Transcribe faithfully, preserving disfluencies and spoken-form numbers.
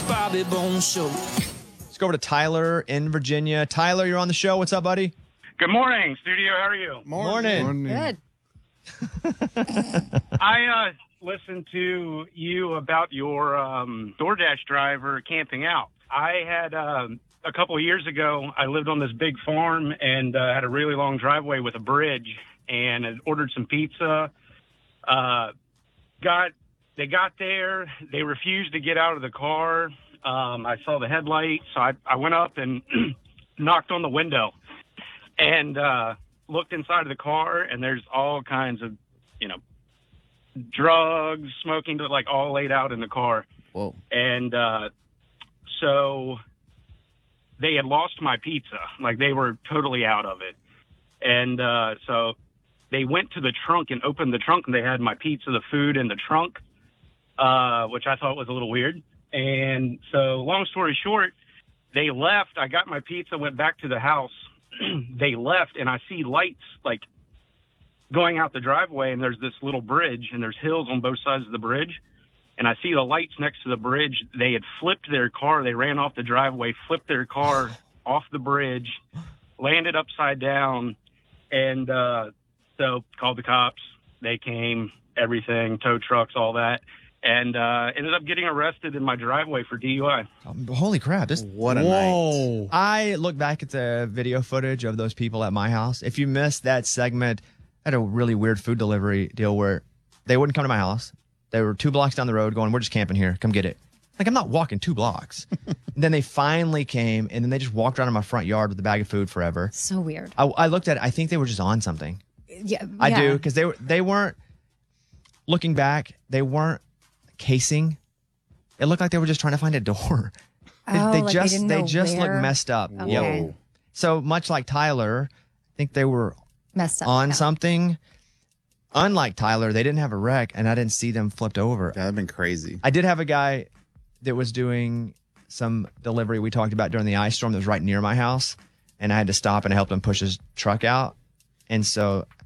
Bobby Bones Show. Let's go over to Tyler in Virginia. Tyler, you're on the show. What's up, buddy? Good morning, studio. How are you? Morning. Good. I uh, listened to you about your um, DoorDash driver camping out. I had um, a couple of years ago, I lived on this big farm and uh, had a really long driveway with a bridge, and had ordered some pizza. Uh, got they got there, they refused to get out of the car. Um, I saw the headlight, so I, I went up and knocked on the window and uh, looked inside of the car, and there's all kinds of, you know, drugs, smoking, like all laid out in the car. Whoa. And uh, so they had lost my pizza. Like, they were totally out of it. And uh, so they went to the trunk and opened the trunk, and they had my pizza, the food in the trunk, uh, which I thought was a little weird. And so long story short, they left. I got my pizza, went back to the house. They left, and I see lights, like, going out the driveway, and there's this little bridge, and there's hills on both sides of the bridge. And I see the lights next to the bridge. They had flipped their car. They ran off the driveway, flipped their car off the bridge, landed upside down, and uh, so called the cops. They came, everything, tow trucks, all that. And uh, ended up getting arrested in my driveway for D U I. Um, holy crap. This, What a whoa. night. I look back at the video footage of those people at my house. If you missed that segment, I had a really weird food delivery deal where they wouldn't come to my house. They were two blocks down the road going, we're just camping here. Come get it. Like, I'm not walking two blocks. And then they finally came, and then they just walked around in my front yard with a bag of food forever. So weird. I, I looked at it. I think they were just on something. Yeah, I yeah. do, because they, were, they weren't, looking back, they weren't casing. It looked like they were just trying to find a door. They, Oh, they like they just didn't they know just where? looked messed up. Okay. Yep. So much like Tyler, I think they were Messed up. on yeah. something. Unlike Tyler, they didn't have a wreck, and I didn't see them flipped over. That'd been crazy. I did have a guy that was doing some delivery we talked about during the ice storm that was right near my house, and I had to stop and help him push his truck out. And so